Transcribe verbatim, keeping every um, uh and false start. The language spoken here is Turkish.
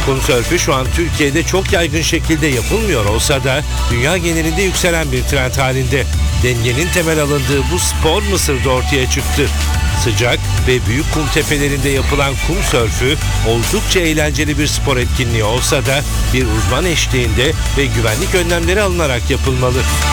Kum sörfü şu an Türkiye'de çok yaygın şekilde yapılmıyor olsa da dünya genelinde yükselen bir trend halinde. Dengenin temel alındığı bu spor Mısır'da ortaya çıktı. Sıcak ve büyük kum tepelerinde yapılan kum sörfü oldukça eğlenceli bir spor etkinliği olsa da bir uzman eşliğinde ve güvenlik önlemleri alınarak yapılmalı.